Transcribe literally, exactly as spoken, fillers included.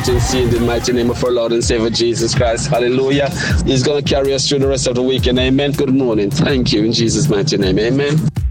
wait and see in the mighty name of our Lord and Savior Jesus Christ. Hallelujah. He's going to carry us through the rest of the weekend. Amen. Good morning. Thank you in Jesus' mighty name. Amen.